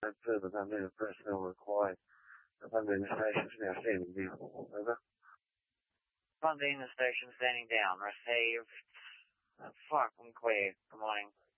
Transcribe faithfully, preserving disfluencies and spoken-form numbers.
and further than the personnel required. The funding the station is now standing down. Over. Funding the station standing down. Received. Uh, fuck, I'm clear. Good morning.